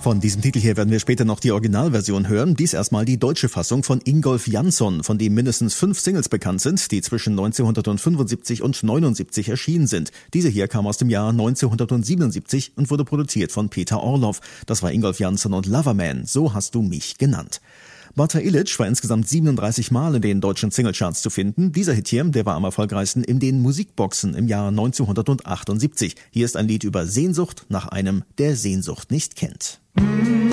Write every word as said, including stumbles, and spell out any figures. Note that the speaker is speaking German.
Von diesem Titel hier werden wir später noch die Originalversion hören. Dies erstmal die deutsche Fassung von Ingolf Jansson, von dem mindestens fünf Singles bekannt sind, die zwischen neunzehnhundertfünfundsiebzig und neunundsiebzig erschienen sind. Diese hier kam aus dem Jahr neunzehnhundertsiebenundsiebzig und wurde produziert von Peter Orloff. Das war Ingolf Jansson und Loverman, so hast du mich genannt. Bata Illich war insgesamt siebenunddreißig Mal in den deutschen Singlecharts zu finden. Dieser Hit hier, der war am erfolgreichsten in den Musikboxen im Jahr neunzehnhundertachtundsiebzig. Hier ist ein Lied über Sehnsucht nach einem, der Sehnsucht nicht kennt.